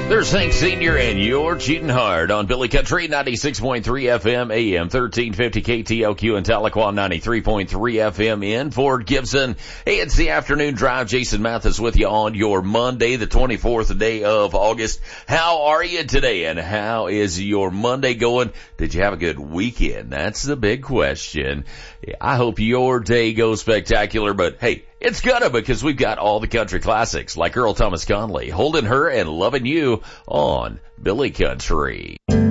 There's Hank Sr. and You're Cheating Hard on Billy Country 96.3 FM, AM 1350 KTLQ and Tahlequah 93.3 FM in Fort Gibson. Hey, it's the afternoon drive. Jason Mathis with you on your Monday, the 24th day of August. How are you today and how is your Monday going? Did you have a good weekend? That's the big question. I hope your day goes spectacular, but hey, it's gonna, because we've got all the country classics like Earl Thomas Conley, Holding Her and Loving You on Billy Country.